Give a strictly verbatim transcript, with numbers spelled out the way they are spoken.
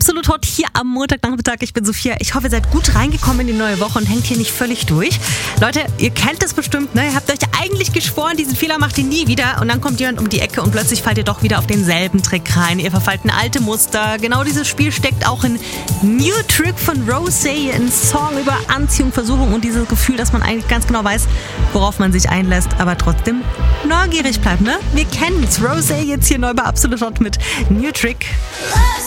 Absolut Hot hier am Montagnachmittag. Ich bin Sophia. Ich hoffe, ihr seid gut reingekommen in die neue Woche und hängt hier nicht völlig durch. Leute, ihr kennt es bestimmt, ne? Ihr habt euch eigentlich geschworen, diesen Fehler macht ihr nie wieder. Und dann kommt jemand um die Ecke und plötzlich fallt ihr doch wieder auf denselben Trick rein. Ihr verfallt in alte Muster. Genau dieses Spiel steckt auch in New Trick von Rosé, ein Song über Anziehung, Versuchung und dieses Gefühl, dass man eigentlich ganz genau weiß, worauf man sich einlässt, aber trotzdem neugierig bleibt, ne? Wir kennen's. Rosé jetzt hier neu bei Absolut Hot mit New Trick.